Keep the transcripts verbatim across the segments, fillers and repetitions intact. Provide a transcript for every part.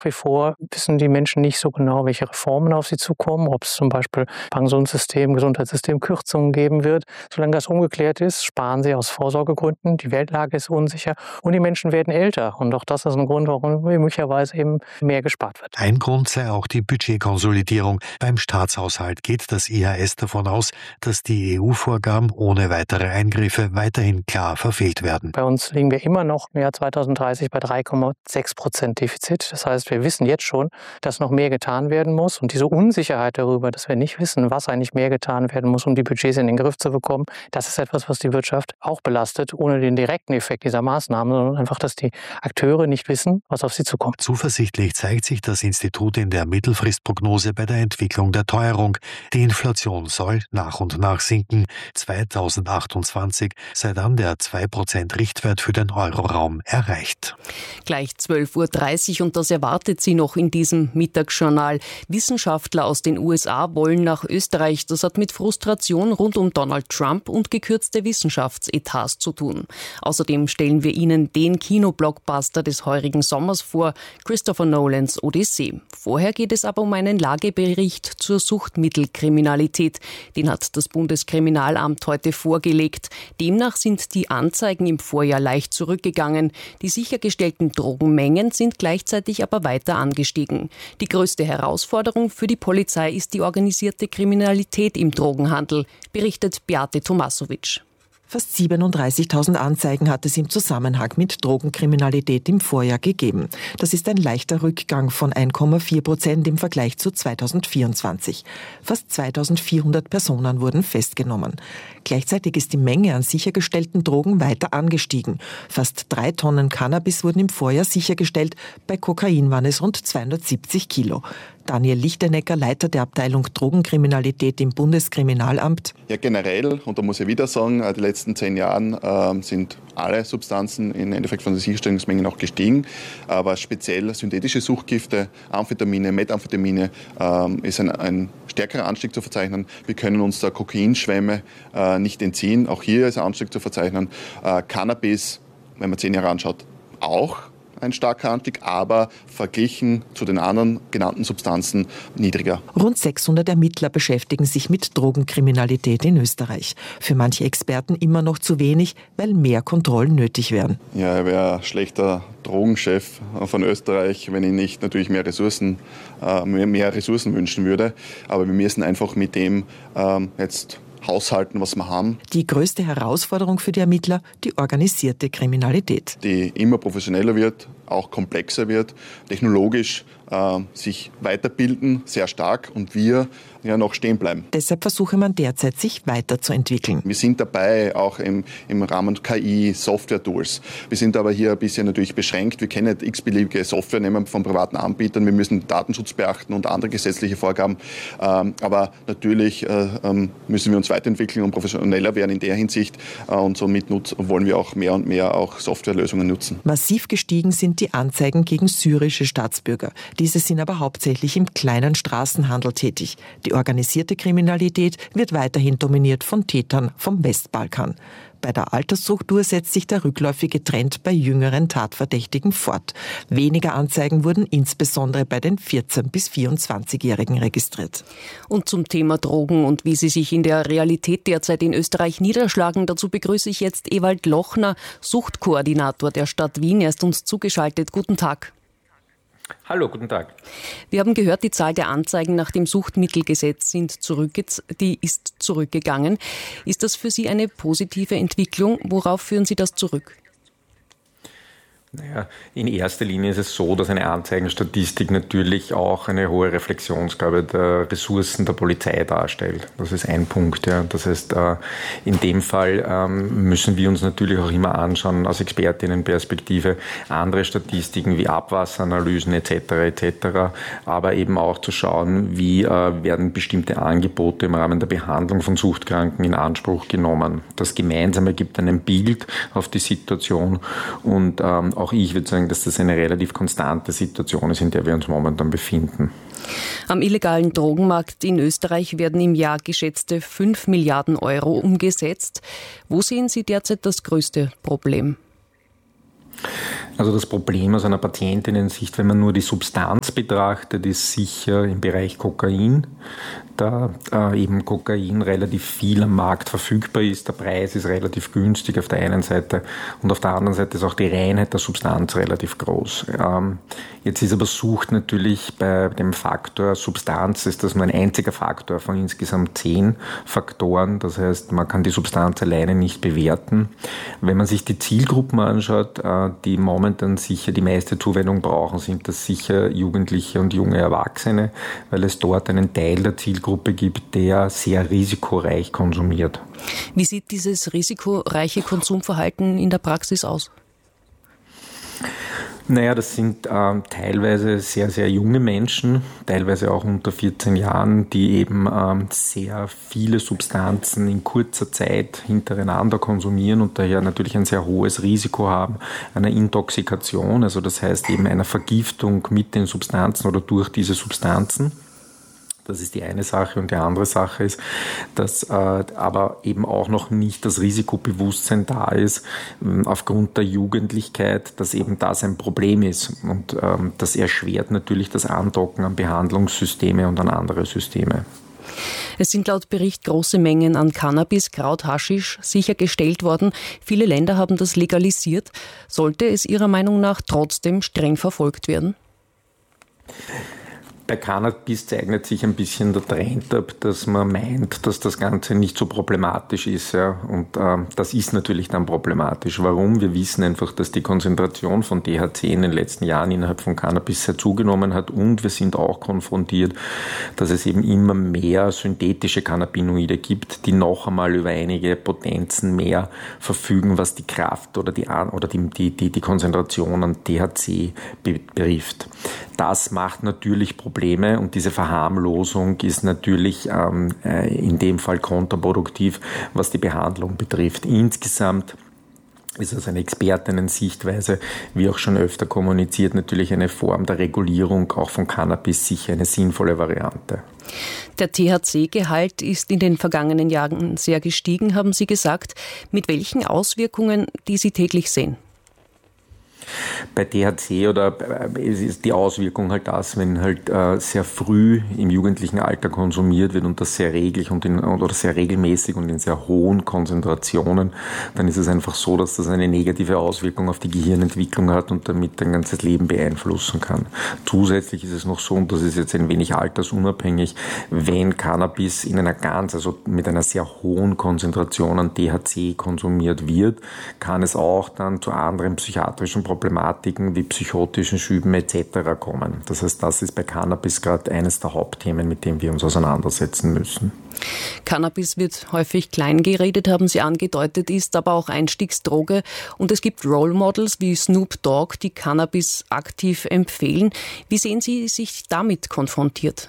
wie vor wissen die Menschen nicht so genau, welche Reformen auf sie zukommen, ob es zum Beispiel Pensionssystem, Gesundheitssystem Kürzungen geben wird. Solange das ungeklärt ist, sparen sie aus Vorsorgegründen. Die Weltlage ist unsicher und die Menschen werden älter. Und auch das ist ein Grund, warum möglicherweise eben mehr gespart wird. Ein Grund sei auch die Budgetkonsolidierung. Beim Staatshaushalt geht das I H S davon aus, dass die E U-Vorgaben ohne weitere Eingriffe weiterhin klar verfehlt werden. Bei uns liegen wir immer noch im Jahr zweitausenddreißig bei drei Komma sechs Prozent Defizit. Das heißt, wir wissen jetzt schon, dass noch mehr getan werden muss. Und diese Unsicherheit darüber, dass wir nicht wissen, was eigentlich mehr getan werden muss, um die Budgets in den Griff zu bekommen, das ist etwas, was die Wirtschaft auch belastet, ohne den direkten Effekt dieser Maßnahmen, sondern einfach, dass die Akteure nicht wissen, was auf sie zukommt. Zuversichtlich zeigt sich das Institut in der Mittelfristprognose bei der Entwicklung der Teuerung. Die Inflation soll nach und nach sinken. zweitausendachtundzwanzig sei dann der zwei Prozent Richtwert für den Euroraum erreicht. Gleich zwölf Uhr dreißig und das erwartet Sie noch in diesem Mittagsjournal. Wissenschaftler aus den U S A wollen nach Österreich. Das hat mit Frustration rund um Donald Trump und gekürzte Wissenschaftsetats zu tun. Außerdem stellen wir Ihnen den Kinoblockbuster des heurigen Sommers vor, Christopher Nolans Odyssee. Vorher geht es aber um einen Lagebericht zur Suchtmittelkriminalität. Den hat das Bundeskriminalamt heute vorgelegt. Demnach sind die Anzeigen im Vorjahr leicht zurückgegangen. Die sichergestellten Drogenmengen sind gleichzeitig aber weiter angestiegen. Die größte Herausforderung für die Polizei ist die organisierte Kriminalität im Drogenhandel, berichtet Beate Tomasovic. Fast siebenunddreißigtausend Anzeigen hat es im Zusammenhang mit Drogenkriminalität im Vorjahr gegeben. Das ist ein leichter Rückgang von eins Komma vier Prozent im Vergleich zu zweitausendvierundzwanzig. Fast zweitausendvierhundert Personen wurden festgenommen. Gleichzeitig ist die Menge an sichergestellten Drogen weiter angestiegen. Fast drei Tonnen Cannabis wurden im Vorjahr sichergestellt. Bei Kokain waren es rund zweihundertsiebzig Kilo. Daniel Lichtenecker, Leiter der Abteilung Drogenkriminalität im Bundeskriminalamt. Ja, generell, und da muss ich wieder sagen, die letzten zehn Jahren äh, sind alle Substanzen im Endeffekt von den Sicherstellungsmengen auch gestiegen. Aber speziell synthetische Suchtgifte, Amphetamine, Methamphetamine äh, ist ein, ein stärkerer Anstieg zu verzeichnen. Wir können uns der Kokainschwemme äh, nicht entziehen. Auch hier ist ein Anstieg zu verzeichnen. Äh, Cannabis, wenn man zehn Jahre anschaut, auch ein starker Anstieg, aber verglichen zu den anderen genannten Substanzen niedriger. Rund sechshundert Ermittler beschäftigen sich mit Drogenkriminalität in Österreich. Für manche Experten immer noch zu wenig, weil mehr Kontrollen nötig wären. Ja, ich wäre ein schlechter Drogenchef von Österreich, wenn ich nicht natürlich mehr Ressourcen, äh, mehr Ressourcen wünschen würde. Aber wir müssen einfach mit dem ähm, jetzt haushalten, was wir haben. Die größte Herausforderung für die Ermittler, die organisierte Kriminalität. Die immer professioneller wird, auch komplexer wird, technologisch äh, sich weiterbilden, sehr stark, und wir ja noch stehen bleiben. Deshalb versuche man derzeit, sich weiterzuentwickeln. Wir sind dabei, auch im, im Rahmen K I, Software-Tools. Wir sind aber hier ein bisschen natürlich beschränkt. Wir können nicht x-beliebige Software nehmen von privaten Anbietern. Wir müssen Datenschutz beachten und andere gesetzliche Vorgaben. Ähm, aber natürlich äh, ähm, müssen wir uns weiterentwickeln und professioneller werden in der Hinsicht. Äh, und somit nutz- wollen wir auch mehr und mehr auch Softwarelösungen nutzen. Massiv gestiegen sind die Anzeigen gegen syrische Staatsbürger. Diese sind aber hauptsächlich im kleinen Straßenhandel tätig. Die organisierte Kriminalität wird weiterhin dominiert von Tätern vom Westbalkan. Bei der Altersstruktur setzt sich der rückläufige Trend bei jüngeren Tatverdächtigen fort. Weniger Anzeigen wurden insbesondere bei den vierzehn- bis vierundzwanzigjährigen registriert. Und zum Thema Drogen und wie sie sich in der Realität derzeit in Österreich niederschlagen, dazu begrüße ich jetzt Ewald Lochner, Suchtkoordinator der Stadt Wien. Er ist uns zugeschaltet. Guten Tag. Hallo, guten Tag. Wir haben gehört, die Zahl der Anzeigen nach dem Suchtmittelgesetz sind zurückge- die ist zurückgegangen. Ist das für Sie eine positive Entwicklung? Worauf führen Sie das zurück? Naja, in erster Linie ist es so, dass eine Anzeigenstatistik natürlich auch eine hohe Reflexionsgabe der Ressourcen der Polizei darstellt. Das ist ein Punkt. Ja. Das heißt, in dem Fall müssen wir uns natürlich auch immer anschauen, aus Expertinnenperspektive, andere Statistiken wie Abwasseranalysen et cetera et cetera, aber eben auch zu schauen, wie werden bestimmte Angebote im Rahmen der Behandlung von Suchtkranken in Anspruch genommen. Das Gemeinsame gibt ein Bild auf die Situation, und auch ich würde sagen, dass das eine relativ konstante Situation ist, in der wir uns momentan befinden. Am illegalen Drogenmarkt in Österreich werden im Jahr geschätzte fünf Milliarden Euro umgesetzt. Wo sehen Sie derzeit das größte Problem? Also das Problem aus einer Patientinnen-Sicht, wenn man nur die Substanz betrachtet, ist sicher im Bereich Kokain, da äh, eben Kokain relativ viel am Markt verfügbar ist. Der Preis ist relativ günstig auf der einen Seite und auf der anderen Seite ist auch die Reinheit der Substanz relativ groß. Ähm, jetzt ist aber Sucht natürlich bei dem Faktor Substanz, ist das nur ein einziger Faktor von insgesamt zehn Faktoren. Das heißt, man kann die Substanz alleine nicht bewerten. Wenn man sich die Zielgruppen anschaut, äh, die momentan sicher die meiste Zuwendung brauchen, sind das sicher Jugendliche und junge Erwachsene, weil es dort einen Teil der Zielgruppe gibt, der sehr risikoreich konsumiert. Wie sieht dieses risikoreiche Konsumverhalten in der Praxis aus? Naja, das sind äh, teilweise sehr, sehr junge Menschen, teilweise auch unter vierzehn Jahren, die eben ähm, sehr viele Substanzen in kurzer Zeit hintereinander konsumieren und daher natürlich ein sehr hohes Risiko haben einer Intoxikation, also das heißt eben einer Vergiftung mit den Substanzen oder durch diese Substanzen. Das ist die eine Sache. Und die andere Sache ist, dass äh, aber eben auch noch nicht das Risikobewusstsein da ist, äh, aufgrund der Jugendlichkeit, dass eben das ein Problem ist. Und ähm, das erschwert natürlich das Andocken an Behandlungssysteme und an andere Systeme. Es sind laut Bericht große Mengen an Cannabis, Kraut, Haschisch sichergestellt worden. Viele Länder haben das legalisiert. Sollte es Ihrer Meinung nach trotzdem streng verfolgt werden? Bei Cannabis zeichnet sich ein bisschen der Trend ab, dass man meint, dass das Ganze nicht so problematisch ist. Ja. Und äh, das ist natürlich dann problematisch. Warum? Wir wissen einfach, dass die Konzentration von T H C in den letzten Jahren innerhalb von Cannabis sehr zugenommen hat. Und wir sind auch konfrontiert, dass es eben immer mehr synthetische Cannabinoide gibt, die noch einmal über einige Potenzen mehr verfügen, was die Kraft oder die, oder die, die, die, die Konzentration an T H C betrifft. Das macht natürlich Probleme und diese Verharmlosung ist natürlich ähm, in dem Fall kontraproduktiv, was die Behandlung betrifft. Insgesamt ist es eine Expertinnen-Sichtweise, wie auch schon öfter kommuniziert, natürlich eine Form der Regulierung auch von Cannabis sicher eine sinnvolle Variante. Der T H C-Gehalt ist in den vergangenen Jahren sehr gestiegen, haben Sie gesagt. Mit welchen Auswirkungen, die Sie täglich sehen? Bei T H C oder ist die Auswirkung halt das, wenn halt äh, sehr früh im jugendlichen Alter konsumiert wird und das sehr reglich und in, oder sehr regelmäßig und in sehr hohen Konzentrationen, dann ist es einfach so, dass das eine negative Auswirkung auf die Gehirnentwicklung hat und damit ein ganzes Leben beeinflussen kann. Zusätzlich ist es noch so, und das ist jetzt ein wenig altersunabhängig, wenn Cannabis in einer ganz, also mit einer sehr hohen Konzentration an T H C konsumiert wird, kann es auch dann zu anderen psychiatrischen Problemen Problematiken wie psychotischen Schüben et cetera kommen. Das heißt, das ist bei Cannabis gerade eines der Hauptthemen, mit dem wir uns auseinandersetzen müssen. Cannabis wird häufig klein geredet, haben Sie angedeutet, ist aber auch Einstiegsdroge. Und es gibt Role Models wie Snoop Dogg, die Cannabis aktiv empfehlen. Wie sehen Sie sich damit konfrontiert?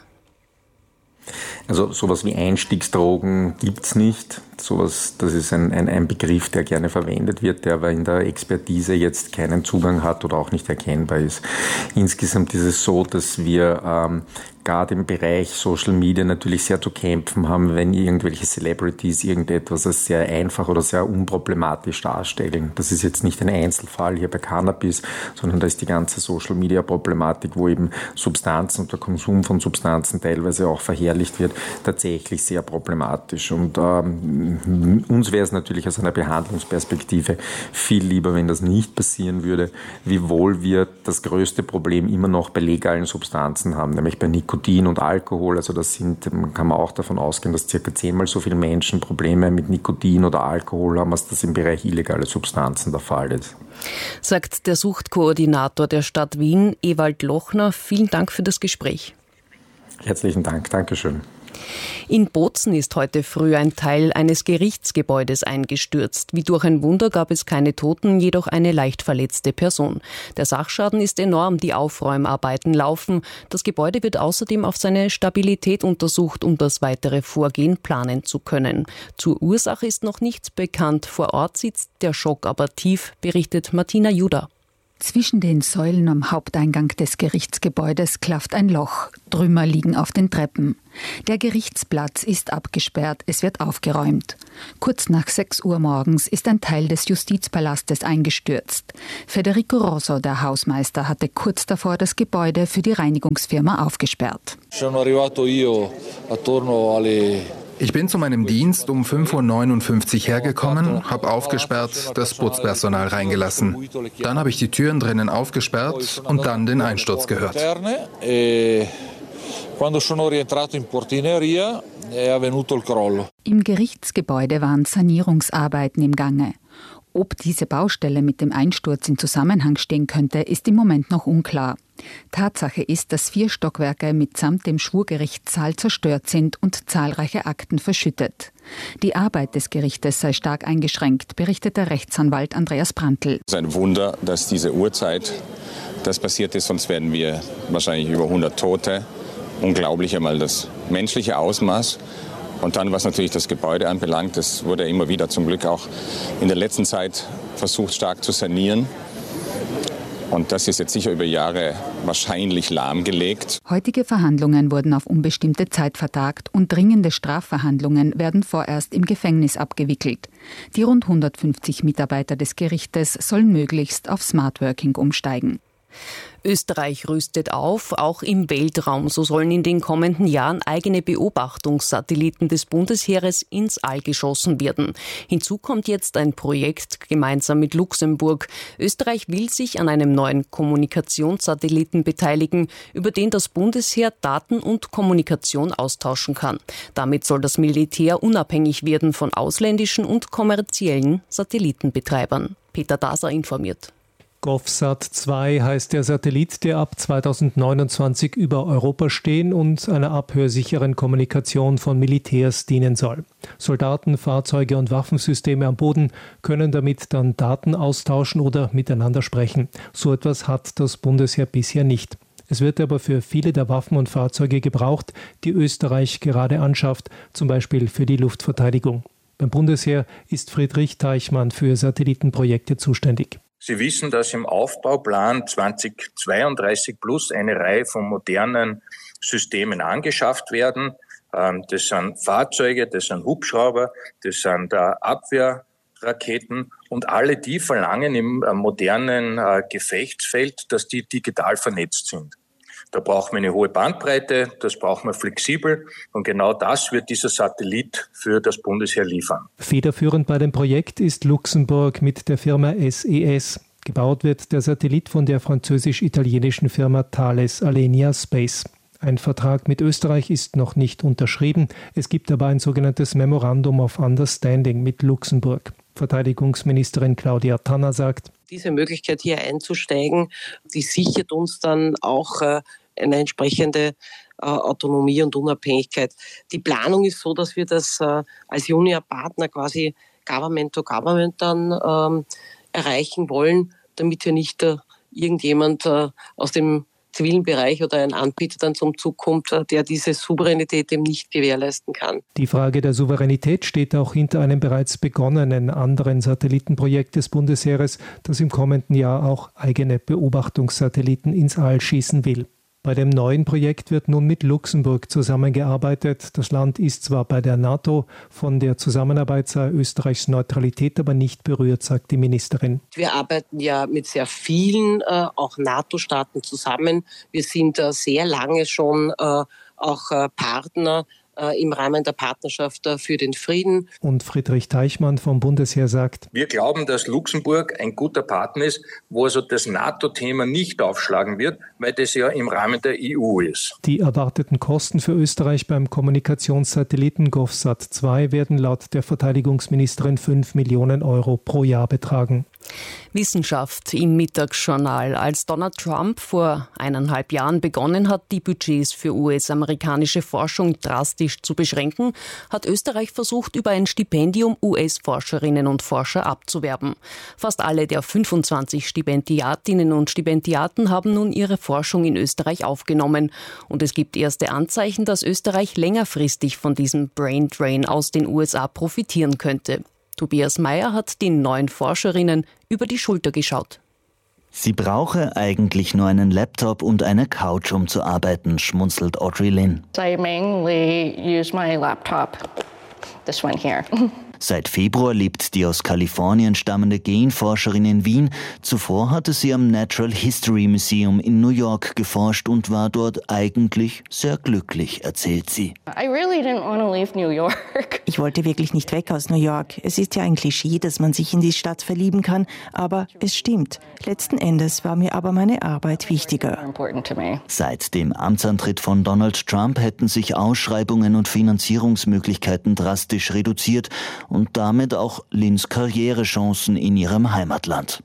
Also sowas wie Einstiegsdrogen gibt's nicht. Sowas, das ist ein, ein, ein Begriff, der gerne verwendet wird, der aber in der Expertise jetzt keinen Zugang hat oder auch nicht erkennbar ist. Insgesamt ist es so, dass wir ähm, gerade im Bereich Social Media natürlich sehr zu kämpfen haben, wenn irgendwelche Celebrities irgendetwas als sehr einfach oder sehr unproblematisch darstellen. Das ist jetzt nicht ein Einzelfall hier bei Cannabis, sondern da ist die ganze Social Media Problematik, wo eben Substanzen und der Konsum von Substanzen teilweise auch verherrlicht wird, tatsächlich sehr problematisch. Und ähm, uns wäre es natürlich aus einer Behandlungsperspektive viel lieber, wenn das nicht passieren würde, wiewohl wir das größte Problem immer noch bei legalen Substanzen haben, nämlich bei Nikotin und Alkohol. Also das sind, kann man auch davon ausgehen, dass circa zehnmal so viele Menschen Probleme mit Nikotin oder Alkohol haben, als das im Bereich illegale Substanzen der Fall ist. Sagt der Suchtkoordinator der Stadt Wien, Ewald Lochner. Vielen Dank für das Gespräch. Herzlichen Dank, Dankeschön. In Bozen ist heute früh ein Teil eines Gerichtsgebäudes eingestürzt. Wie durch ein Wunder gab es keine Toten, jedoch eine leicht verletzte Person. Der Sachschaden ist enorm, die Aufräumarbeiten laufen. Das Gebäude wird außerdem auf seine Stabilität untersucht, um das weitere Vorgehen planen zu können. Zur Ursache ist noch nichts bekannt. Vor Ort sitzt der Schock aber tief, berichtet Martina Juda. Zwischen den Säulen am Haupteingang des Gerichtsgebäudes klafft ein Loch. Trümmer liegen auf den Treppen. Der Gerichtsplatz ist abgesperrt, es wird aufgeräumt. Kurz nach sechs Uhr morgens ist ein Teil des Justizpalastes eingestürzt. Federico Rosso, der Hausmeister, hatte kurz davor das Gebäude für die Reinigungsfirma aufgesperrt. Ich bin zu meinem Dienst um fünf Uhr neunundfünfzig hergekommen, habe aufgesperrt, das Putzpersonal reingelassen. Dann habe ich die Türen drinnen aufgesperrt und dann den Einsturz gehört. Im Gerichtsgebäude waren Sanierungsarbeiten im Gange. Ob diese Baustelle mit dem Einsturz in Zusammenhang stehen könnte, ist im Moment noch unklar. Tatsache ist, dass vier Stockwerke mitsamt dem Schwurgerichtssaal zerstört sind und zahlreiche Akten verschüttet. Die Arbeit des Gerichtes sei stark eingeschränkt, berichtet der Rechtsanwalt Andreas Brandl. Es ist ein Wunder, dass diese Uhrzeit das passiert ist, sonst werden wir wahrscheinlich über hundert Tote. Unglaublich einmal das menschliche Ausmaß. Und dann, was natürlich das Gebäude anbelangt, das wurde immer wieder zum Glück auch in der letzten Zeit versucht, stark zu sanieren. Und das ist jetzt sicher über Jahre wahrscheinlich lahmgelegt. Heutige Verhandlungen wurden auf unbestimmte Zeit vertagt und dringende Strafverhandlungen werden vorerst im Gefängnis abgewickelt. Die rund hundertfünfzig Mitarbeiter des Gerichtes sollen möglichst auf Smart Working umsteigen. Österreich rüstet auf, auch im Weltraum. So sollen in den kommenden Jahren eigene Beobachtungssatelliten des Bundesheeres ins All geschossen werden. Hinzu kommt jetzt ein Projekt gemeinsam mit Luxemburg. Österreich will sich an einem neuen Kommunikationssatelliten beteiligen, über den das Bundesheer Daten und Kommunikation austauschen kann. Damit soll das Militär unabhängig werden von ausländischen und kommerziellen Satellitenbetreibern. Peter Daser informiert. GovSat zwei heißt der Satellit, der ab zweitausendneunundzwanzig über Europa stehen und einer abhörsicheren Kommunikation von Militärs dienen soll. Soldaten, Fahrzeuge und Waffensysteme am Boden können damit dann Daten austauschen oder miteinander sprechen. So etwas hat das Bundesheer bisher nicht. Es wird aber für viele der Waffen und Fahrzeuge gebraucht, die Österreich gerade anschafft, zum Beispiel für die Luftverteidigung. Beim Bundesheer ist Friedrich Teichmann für Satellitenprojekte zuständig. Sie wissen, dass im Aufbauplan zweitausendzweiunddreißig plus eine Reihe von modernen Systemen angeschafft werden. Das sind Fahrzeuge, das sind Hubschrauber, das sind Abwehrraketen und alle die verlangen im modernen Gefechtsfeld, dass die digital vernetzt sind. Da braucht man eine hohe Bandbreite, das braucht man flexibel und genau das wird dieser Satellit für das Bundesheer liefern. Federführend bei dem Projekt ist Luxemburg mit der Firma S E S. Gebaut wird der Satellit von der französisch-italienischen Firma Thales Alenia Space. Ein Vertrag mit Österreich ist noch nicht unterschrieben. Es gibt aber ein sogenanntes Memorandum of Understanding mit Luxemburg. Verteidigungsministerin Claudia Tanner sagt: Diese Möglichkeit hier einzusteigen, die sichert uns dann auch äh, eine entsprechende äh, Autonomie und Unabhängigkeit. Die Planung ist so, dass wir das äh, als Juniorpartner quasi Government to Government dann ähm, erreichen wollen, damit wir nicht äh, irgendjemand äh, aus dem zivilen Bereich oder ein Anbieter dann zum Zug kommt, der diese Souveränität eben nicht gewährleisten kann. Die Frage der Souveränität steht auch hinter einem bereits begonnenen anderen Satellitenprojekt des Bundesheeres, das im kommenden Jahr auch eigene Beobachtungssatelliten ins All schießen will. Bei dem neuen Projekt wird nun mit Luxemburg zusammengearbeitet. Das Land ist zwar bei der NATO, von der Zusammenarbeit sei Österreichs Neutralität aber nicht berührt, sagt die Ministerin. Wir arbeiten ja mit sehr vielen, äh, auch NATO-Staaten zusammen. Wir sind äh, sehr lange schon äh, auch äh, Partner äh, im Rahmen der Partnerschaft äh, für den Frieden. Und Friedrich Teichmann vom Bundesheer sagt: Wir glauben, dass Luxemburg ein guter Partner ist, wo also das NATO-Thema nicht aufschlagen wird, weil das ja im Rahmen der E U ist. Die erwarteten Kosten für Österreich beim Kommunikationssatelliten GovSat zwei werden laut der Verteidigungsministerin fünf Millionen Euro pro Jahr betragen. Wissenschaft im Mittagsjournal. Als Donald Trump vor eineinhalb Jahren begonnen hat, die Budgets für U S-amerikanische Forschung drastisch zu beschränken, hat Österreich versucht, über ein Stipendium U S-Forscherinnen und Forscher abzuwerben. Fast alle der fünfundzwanzig Stipendiatinnen und Stipendiaten haben nun ihre Forschung in Österreich aufgenommen. Und es gibt erste Anzeichen, dass Österreich längerfristig von diesem Brain Drain aus den U S A profitieren könnte. Tobias Mayer hat den neuen Forscherinnen über die Schulter geschaut. Sie brauche eigentlich nur einen Laptop und eine Couch, um zu arbeiten, schmunzelt Audrey Lin. I mainly use my laptop. This one here. Seit Februar lebt die aus Kalifornien stammende Genforscherin in Wien. Zuvor hatte sie am Natural History Museum in New York geforscht und war dort eigentlich sehr glücklich, erzählt sie. I really didn't want to leave New York. Ich wollte wirklich nicht weg aus New York. Es ist ja ein Klischee, dass man sich in die Stadt verlieben kann, aber es stimmt. Letzten Endes war mir aber meine Arbeit wichtiger. Seit dem Amtsantritt von Donald Trump hätten sich Ausschreibungen und Finanzierungsmöglichkeiten drastisch reduziert und damit auch Lins Karrierechancen in ihrem Heimatland.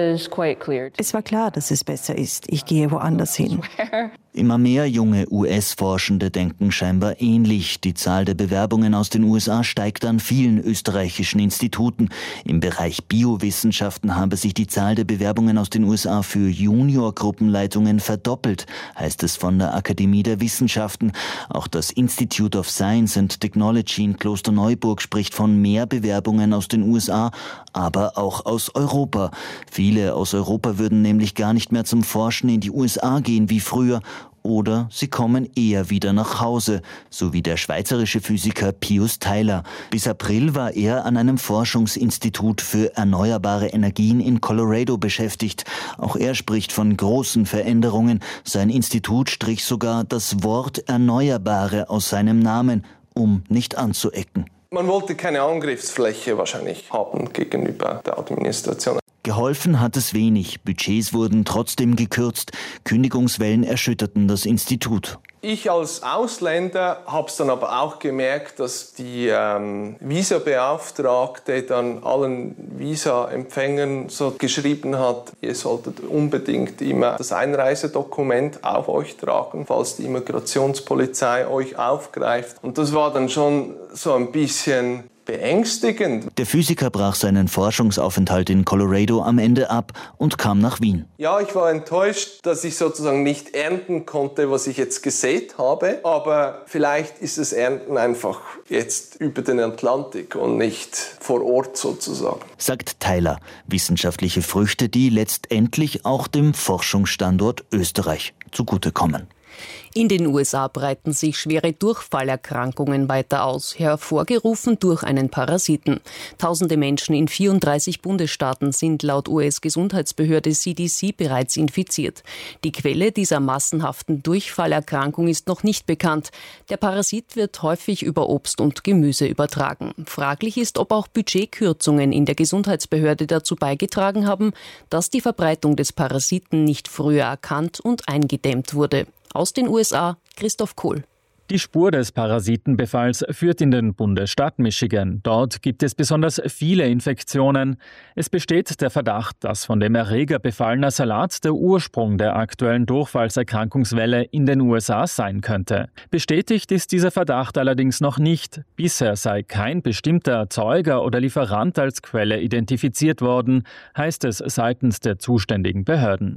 Es war klar, dass es besser ist. Ich gehe woanders hin. Immer mehr junge U S-Forschende denken scheinbar ähnlich. Die Zahl der Bewerbungen aus den U S A steigt an vielen österreichischen Instituten. Im Bereich Biowissenschaften habe sich die Zahl der Bewerbungen aus den U S A für Junior-Gruppenleitungen verdoppelt, heißt es von der Akademie der Wissenschaften. Auch das Institute of Science and Technology in Klosterneuburg spricht von mehr Bewerbungen aus den U S A, aber auch aus Europa. Viele aus Europa würden nämlich gar nicht mehr zum Forschen in die U S A gehen wie früher. Oder sie kommen eher wieder nach Hause, so wie der schweizerische Physiker Pius Tyler. Bis April war er an einem Forschungsinstitut für erneuerbare Energien in Colorado beschäftigt. Auch er spricht von großen Veränderungen. Sein Institut strich sogar das Wort Erneuerbare aus seinem Namen, um nicht anzuecken. Man wollte keine Angriffsfläche wahrscheinlich haben gegenüber der Administration. Geholfen hat es wenig. Budgets wurden trotzdem gekürzt. Kündigungswellen erschütterten das Institut. Ich als Ausländer habe es dann aber auch gemerkt, dass die ähm, Visa-Beauftragte dann allen Visa-Empfängern so geschrieben hat, ihr solltet unbedingt immer das Einreisedokument auf euch tragen, falls die Immigrationspolizei euch aufgreift. Und das war dann schon so ein bisschen beängstigend. Der Physiker brach seinen Forschungsaufenthalt in Colorado am Ende ab und kam nach Wien. Ja, ich war enttäuscht, dass ich sozusagen nicht ernten konnte, was ich jetzt gesät habe. Aber vielleicht ist das Ernten einfach jetzt über den Atlantik und nicht vor Ort sozusagen. Sagt Tyler. Wissenschaftliche Früchte, die letztendlich auch dem Forschungsstandort Österreich zugutekommen. In den U S A breiten sich schwere Durchfallerkrankungen weiter aus, hervorgerufen durch einen Parasiten. Tausende Menschen in vierunddreißig Bundesstaaten sind laut U S-Gesundheitsbehörde C D C bereits infiziert. Die Quelle dieser massenhaften Durchfallerkrankung ist noch nicht bekannt. Der Parasit wird häufig über Obst und Gemüse übertragen. Fraglich ist, ob auch Budgetkürzungen in der Gesundheitsbehörde dazu beigetragen haben, dass die Verbreitung des Parasiten nicht früher erkannt und eingedämmt wurde. Aus den U S A, Christoph Kohl. Die Spur des Parasitenbefalls führt in den Bundesstaat Michigan. Dort gibt es besonders viele Infektionen. Es besteht der Verdacht, dass von dem Erreger befallener Salat der Ursprung der aktuellen Durchfallserkrankungswelle in den U S A sein könnte. Bestätigt ist dieser Verdacht allerdings noch nicht. Bisher sei kein bestimmter Erzeuger oder Lieferant als Quelle identifiziert worden, heißt es seitens der zuständigen Behörden.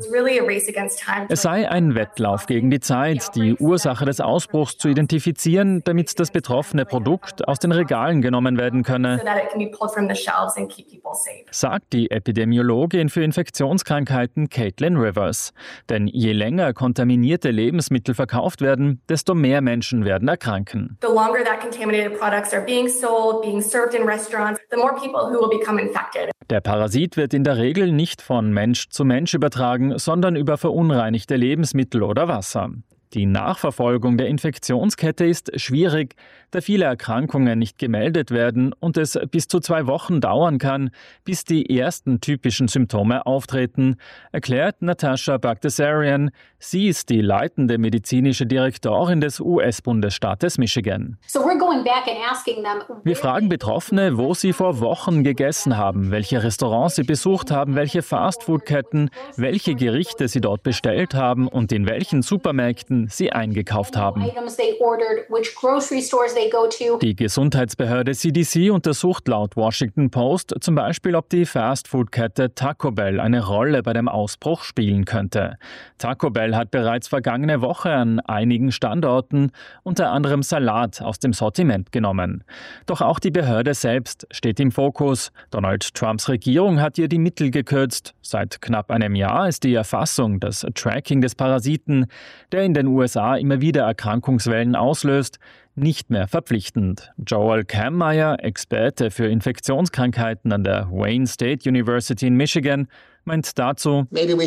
Es sei ein Wettlauf gegen die Zeit, die Ursache des Ausbruchs zu identifizieren. identifizieren, damit das betroffene Produkt aus den Regalen genommen werden könne, sagt die Epidemiologin für Infektionskrankheiten Caitlin Rivers. Denn je länger kontaminierte Lebensmittel verkauft werden, desto mehr Menschen werden erkranken. Der Parasit wird in der Regel nicht von Mensch zu Mensch übertragen, sondern über verunreinigte Lebensmittel oder Wasser. Die Nachverfolgung der Infektionskette ist schwierig, da viele Erkrankungen nicht gemeldet werden und es bis zu zwei Wochen dauern kann, bis die ersten typischen Symptome auftreten, erklärt Natasha Bagdasarian. Sie ist die leitende medizinische Direktorin des U S-Bundesstaates Michigan. Wir fragen Betroffene, wo sie vor Wochen gegessen haben, welche Restaurants sie besucht haben, welche Fastfood-Ketten, welche Gerichte sie dort bestellt haben und in welchen Supermärkten wohin sie eingekauft haben. Die Gesundheitsbehörde C D C untersucht laut Washington Post zum Beispiel, ob die Fastfood-Kette Taco Bell eine Rolle bei dem Ausbruch spielen könnte. Taco Bell hat bereits vergangene Woche an einigen Standorten unter anderem Salat aus dem Sortiment genommen. Doch auch die Behörde selbst steht im Fokus. Donald Trumps Regierung hat ihr die Mittel gekürzt. Seit knapp einem Jahr ist die Erfassung, das Tracking des Parasiten, der in den U S A immer wieder Erkrankungswellen auslöst, nicht mehr verpflichtend. Joel Kammeyer, Experte für Infektionskrankheiten an der Wayne State University in Michigan, meint dazu,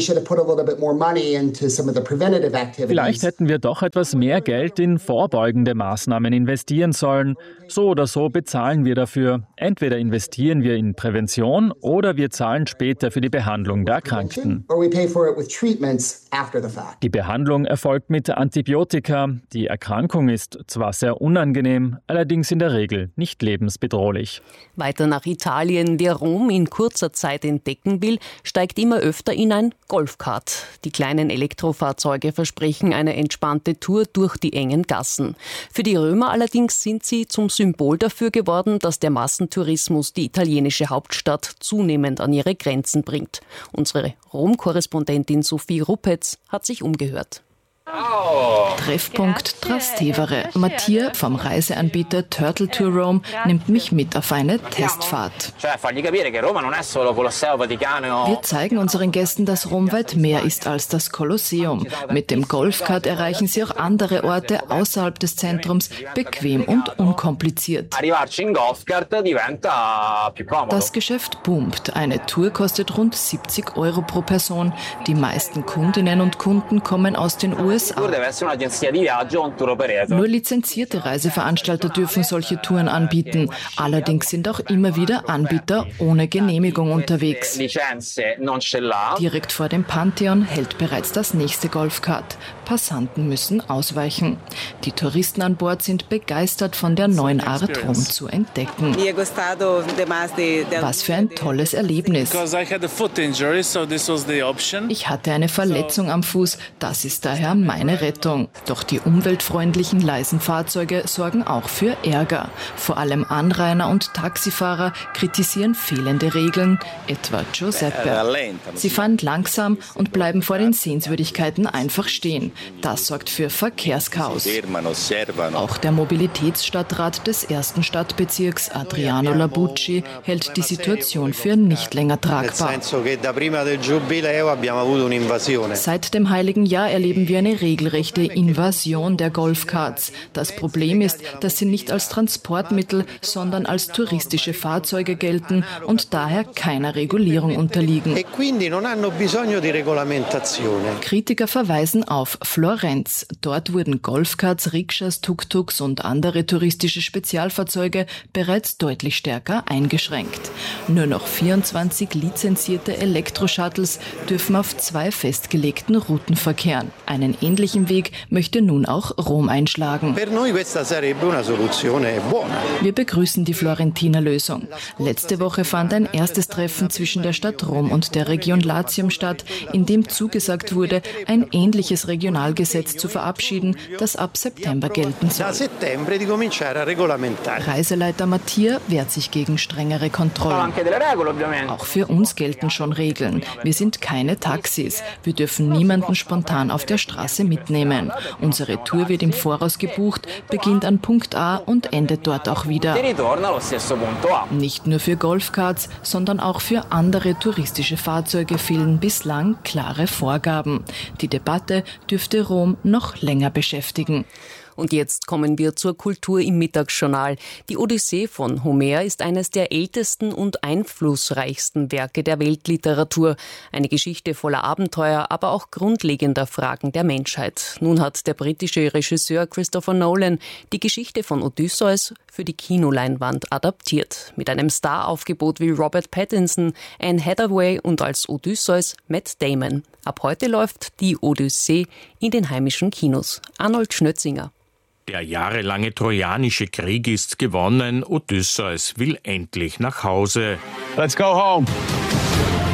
vielleicht hätten wir doch etwas mehr Geld in vorbeugende Maßnahmen investieren sollen. So oder so bezahlen wir dafür. Entweder investieren wir in Prävention oder wir zahlen später für die Behandlung der Erkrankten. Die Behandlung erfolgt mit Antibiotika. Die Erkrankung ist zwar sehr unangenehm, allerdings in der Regel nicht lebensbedrohlich. Weiter nach Italien. Wer Rom in kurzer Zeit entdecken will, steigt immer öfter in ein Golfkart. Die kleinen Elektrofahrzeuge versprechen eine entspannte Tour durch die engen Gassen. Für die Römer allerdings sind sie zum Symbol dafür geworden, dass der Massentourismus die italienische Hauptstadt zunehmend an ihre Grenzen bringt. Unsere Rom-Korrespondentin Sophie Ruppetz hat sich umgehört. Treffpunkt Trastevere. Matthias vom Reiseanbieter Turtle to Rome nimmt mich mit auf eine Testfahrt. Wir zeigen unseren Gästen, dass Rom weit mehr ist als das Kolosseum. Mit dem Golfkart erreichen sie auch andere Orte außerhalb des Zentrums bequem und unkompliziert. Das Geschäft boomt. Eine Tour kostet rund siebzig Euro pro Person. Die meisten Kundinnen und Kunden kommen aus den U S A. Nur lizenzierte Reiseveranstalter dürfen solche Touren anbieten. Allerdings sind auch immer wieder Anbieter ohne Genehmigung unterwegs. Direkt vor dem Pantheon hält bereits das nächste Golfkart. Passanten müssen ausweichen. Die Touristen an Bord sind begeistert von der neuen Art, Rom zu entdecken. Was für ein tolles Erlebnis. Ich hatte eine Verletzung am Fuß. Das ist daher meine Rettung. Doch die umweltfreundlichen leisen Fahrzeuge sorgen auch für Ärger. Vor allem Anrainer und Taxifahrer kritisieren fehlende Regeln, etwa Giuseppe. Sie fahren langsam und bleiben vor den Sehenswürdigkeiten einfach stehen. Das sorgt für Verkehrschaos. Auch der Mobilitätsstadtrat des ersten Stadtbezirks, Adriano Labucci, hält die Situation für nicht länger tragbar. Seit dem Heiligen Jahr erleben wir eine regelrechte Invasion der Golfkarts. Das Problem ist, dass sie nicht als Transportmittel, sondern als touristische Fahrzeuge gelten und daher keiner Regulierung unterliegen. Kritiker verweisen auf Florenz. Dort wurden Golfkarts, Rikschas, Tuk-Tuks und andere touristische Spezialfahrzeuge bereits deutlich stärker eingeschränkt. Nur noch vierundzwanzig lizenzierte Elektroshuttles dürfen auf zwei festgelegten Routen verkehren. Einen ähnlichen Weg möchte nun auch Rom einschlagen. Wir begrüßen die Florentiner Lösung. Letzte Woche fand ein erstes Treffen zwischen der Stadt Rom und der Region Latium statt, in dem zugesagt wurde, ein ähnliches Regionalgesetz zu verabschieden, das ab September gelten soll. Reiseleiter Mattia wehrt sich gegen strengere Kontrollen. Auch für uns gelten schon Regeln. Wir sind keine Taxis. Wir dürfen niemanden spontan auf der Straße mitnehmen. Unsere Tour wird im Voraus gebucht, beginnt an Punkt A und endet dort auch wieder. Nicht nur für Golfkarts, sondern auch für andere touristische Fahrzeuge fehlen bislang klare Vorgaben. Die Debatte dürfte Rom noch länger beschäftigen. Und jetzt kommen wir zur Kultur im Mittagsjournal. Die Odyssee von Homer ist eines der ältesten und einflussreichsten Werke der Weltliteratur. Eine Geschichte voller Abenteuer, aber auch grundlegender Fragen der Menschheit. Nun hat der britische Regisseur Christopher Nolan die Geschichte von Odysseus für die Kinoleinwand adaptiert. Mit einem Staraufgebot wie Robert Pattinson, Anne Hathaway und als Odysseus Matt Damon. Ab heute läuft die Odyssee in den heimischen Kinos. Arnold Schnötzinger. Der jahrelange Trojanische Krieg ist gewonnen. Odysseus will endlich nach Hause. Let's go home.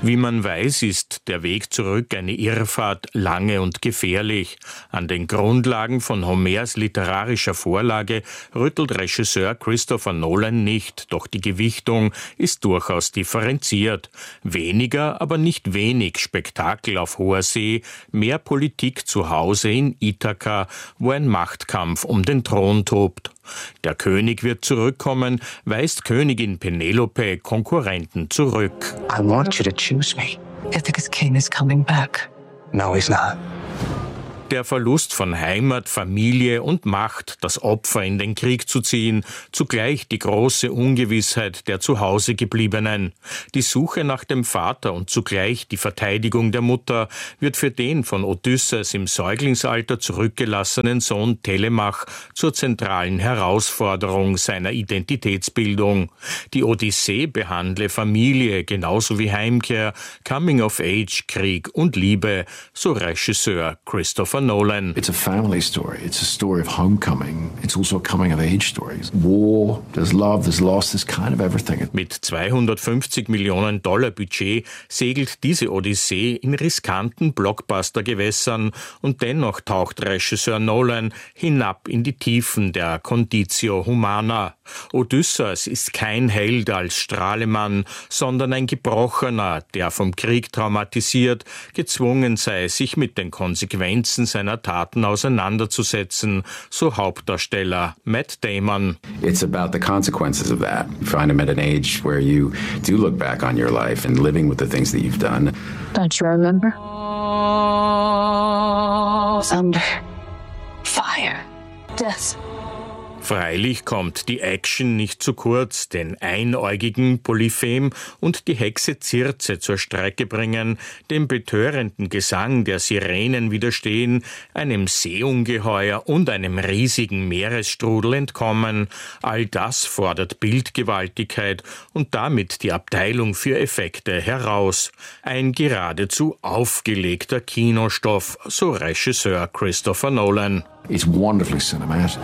Wie man weiß, ist der Weg zurück eine Irrfahrt, lange und gefährlich. An den Grundlagen von Homers literarischer Vorlage rüttelt Regisseur Christopher Nolan nicht, doch die Gewichtung ist durchaus differenziert. Weniger, aber nicht wenig Spektakel auf hoher See, mehr Politik zu Hause in Ithaka, wo ein Machtkampf um den Thron tobt. Der König wird zurückkommen, weist Königin Penelope Konkurrenten zurück. I want you to choose me. Ithaca's king is coming back. No, he's not. Der Verlust von Heimat, Familie und Macht, das Opfer in den Krieg zu ziehen, zugleich die große Ungewissheit der Zuhausegebliebenen. Die Suche nach dem Vater und zugleich die Verteidigung der Mutter wird für den von Odysseus im Säuglingsalter zurückgelassenen Sohn Telemach zur zentralen Herausforderung seiner Identitätsbildung. Die Odyssee behandle Familie genauso wie Heimkehr, Coming of Age, Krieg und Liebe, so Regisseur Christopher Nolan. It's a family story. It's a story of homecoming. It's also a coming of age story. War, there's love, there's loss, there's kind of everything. Mit zweihundertfünfzig Millionen Dollar Budget segelt diese Odyssee in riskanten Blockbuster-Gewässern und dennoch taucht Regisseur Nolan hinab in die Tiefen der Conditio Humana. Odysseus ist kein Held als Strahlemann, sondern ein Gebrochener, der vom Krieg traumatisiert gezwungen sei, sich mit den Konsequenzen seiner Taten auseinanderzusetzen, so Hauptdarsteller Matt Damon. It's about the consequences of that. You find him at an age where you do look back on your life and living with the things that you've done. Don't you remember? Thunder, fire, death. Freilich kommt die Action nicht zu kurz, den einäugigen Polyphem und die Hexe Circe zur Strecke bringen, dem betörenden Gesang der Sirenen widerstehen, einem Seeungeheuer und einem riesigen Meeresstrudel entkommen. All das fordert Bildgewaltigkeit und damit die Abteilung für Effekte heraus. Ein geradezu aufgelegter Kinostoff, so Regisseur Christopher Nolan. It's wonderfully cinematic.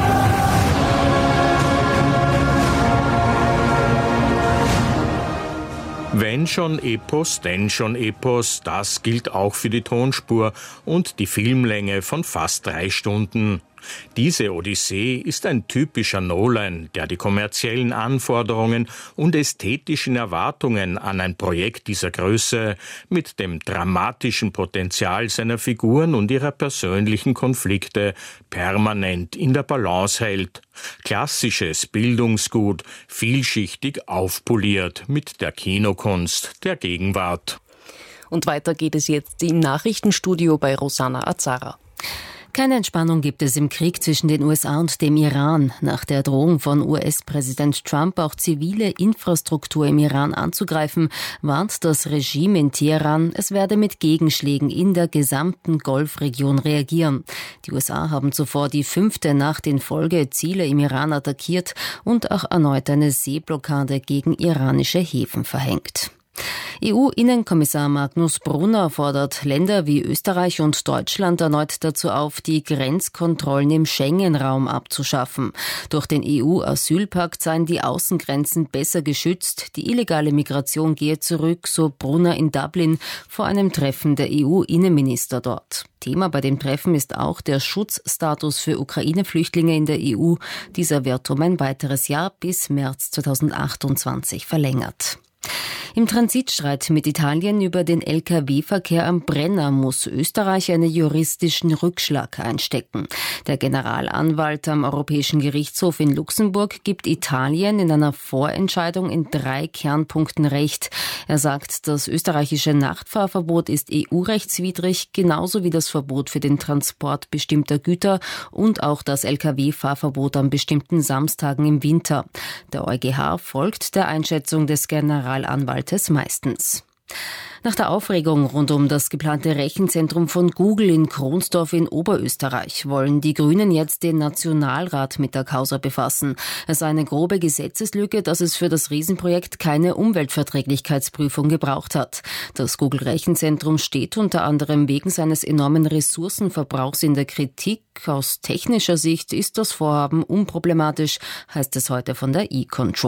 Wenn schon Epos, denn schon Epos, das gilt auch für die Tonspur und die Filmlänge von fast drei Stunden. Diese Odyssee ist ein typischer Nolan, der die kommerziellen Anforderungen und ästhetischen Erwartungen an ein Projekt dieser Größe mit dem dramatischen Potenzial seiner Figuren und ihrer persönlichen Konflikte permanent in der Balance hält. Klassisches Bildungsgut, vielschichtig aufpoliert mit der Kinokunst der Gegenwart. Und weiter geht es jetzt im Nachrichtenstudio bei Rosanna Azara. Keine Entspannung gibt es im Krieg zwischen den U S A und dem Iran. Nach der Drohung von U S-Präsident Trump, auch zivile Infrastruktur im Iran anzugreifen, warnt das Regime in Teheran, es werde mit Gegenschlägen in der gesamten Golfregion reagieren. Die U S A haben zuvor die fünfte Nacht in Folge Ziele im Iran attackiert und auch erneut eine Seeblockade gegen iranische Häfen verhängt. E U-Innenkommissar Magnus Brunner fordert Länder wie Österreich und Deutschland erneut dazu auf, die Grenzkontrollen im Schengen-Raum abzuschaffen. Durch den E U-Asylpakt seien die Außengrenzen besser geschützt, die illegale Migration gehe zurück, so Brunner in Dublin vor einem Treffen der E U-Innenminister dort. Thema bei dem Treffen ist auch der Schutzstatus für Ukraine-Flüchtlinge in der E U. Dieser wird um ein weiteres Jahr bis März zweitausendachtundzwanzig verlängert. Im Transitstreit mit Italien über den L K W-Verkehr am Brenner muss Österreich einen juristischen Rückschlag einstecken. Der Generalanwalt am Europäischen Gerichtshof in Luxemburg gibt Italien in einer Vorentscheidung in drei Kernpunkten recht. Er sagt, das österreichische Nachtfahrverbot ist E U-rechtswidrig, genauso wie das Verbot für den Transport bestimmter Güter und auch das L K W-Fahrverbot an bestimmten Samstagen im Winter. Der EuGH folgt der Einschätzung des Generalanwaltes meistens. Nach der Aufregung rund um das geplante Rechenzentrum von Google in Kronsdorf in Oberösterreich wollen die Grünen jetzt den Nationalrat mit der Causa befassen. Es sei eine grobe Gesetzeslücke, dass es für das Riesenprojekt keine Umweltverträglichkeitsprüfung gebraucht hat. Das Google-Rechenzentrum steht unter anderem wegen seines enormen Ressourcenverbrauchs in der Kritik. Aus technischer Sicht ist das Vorhaben unproblematisch, heißt es heute von der E-Control.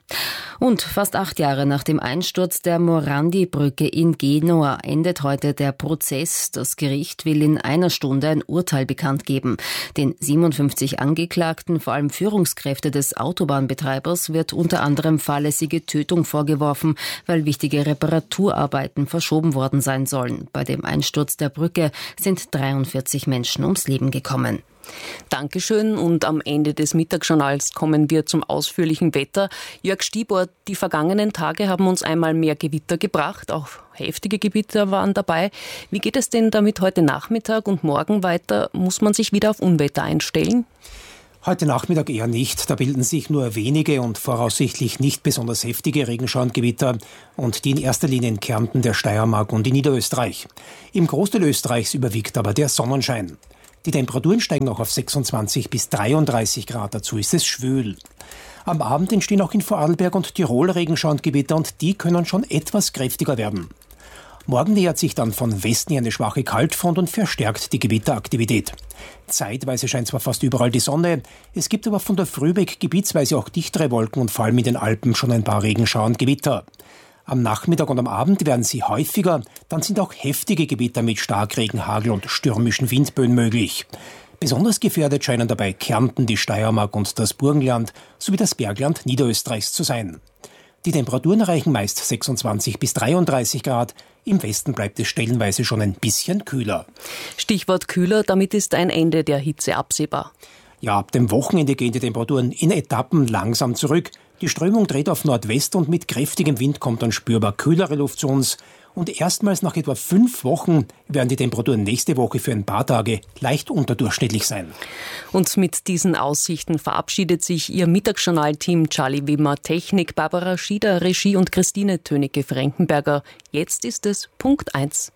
Und fast acht Jahre nach dem Einsturz der Morandi-Brücke in Genua endet heute der Prozess. Das Gericht will in einer Stunde ein Urteil bekannt geben. Den siebenundfünfzig Angeklagten, vor allem Führungskräfte des Autobahnbetreibers, wird unter anderem fahrlässige Tötung vorgeworfen, weil wichtige Reparaturarbeiten verschoben worden sein sollen. Bei dem Einsturz der Brücke sind dreiundvierzig Menschen ums Leben gekommen. Dankeschön, und am Ende des Mittagsjournals kommen wir zum ausführlichen Wetter. Jörg Stibor, die vergangenen Tage haben uns einmal mehr Gewitter gebracht, auch heftige Gewitter waren dabei. Wie geht es denn damit heute Nachmittag und morgen weiter? Muss man sich wieder auf Unwetter einstellen? Heute Nachmittag eher nicht. Da bilden sich nur wenige und voraussichtlich nicht besonders heftige Regenschauengewitter, und die in erster Linie in Kärnten, der Steiermark und in Niederösterreich. Im Großteil Österreichs überwiegt aber der Sonnenschein. Die Temperaturen steigen auch auf sechsundzwanzig bis dreiunddreißig Grad, dazu ist es schwül. Am Abend entstehen auch in Vorarlberg und Tirol Regenschauengewitter, und die können schon etwas kräftiger werden. Morgen nähert sich dann von Westen her eine schwache Kaltfront und verstärkt die Gewitteraktivität. Zeitweise scheint zwar fast überall die Sonne, es gibt aber von der Früh weg gebietsweise auch dichtere Wolken und vor allem in den Alpen schon ein paar Regenschauengewitter. Am Nachmittag und am Abend werden sie häufiger, dann sind auch heftige Gewitter mit Starkregen, Hagel und stürmischen Windböen möglich. Besonders gefährdet scheinen dabei Kärnten, die Steiermark und das Burgenland sowie das Bergland Niederösterreichs zu sein. Die Temperaturen erreichen meist sechsundzwanzig bis dreiunddreißig Grad. Im Westen bleibt es stellenweise schon ein bisschen kühler. Stichwort kühler, damit ist ein Ende der Hitze absehbar. Ja, ab dem Wochenende gehen die Temperaturen in Etappen langsam zurück. Die Strömung dreht auf Nordwest und mit kräftigem Wind kommt dann spürbar kühlere Luft zu uns. Und erstmals nach etwa fünf Wochen werden die Temperaturen nächste Woche für ein paar Tage leicht unterdurchschnittlich sein. Und mit diesen Aussichten verabschiedet sich Ihr Mittagsjournal-Team. Charlie Wimmer, Technik, Barbara Schieder, Regie und Christine Tönecke-Frankenberger. Jetzt ist es Punkt eins.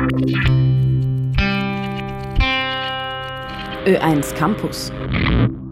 Ö eins Campus.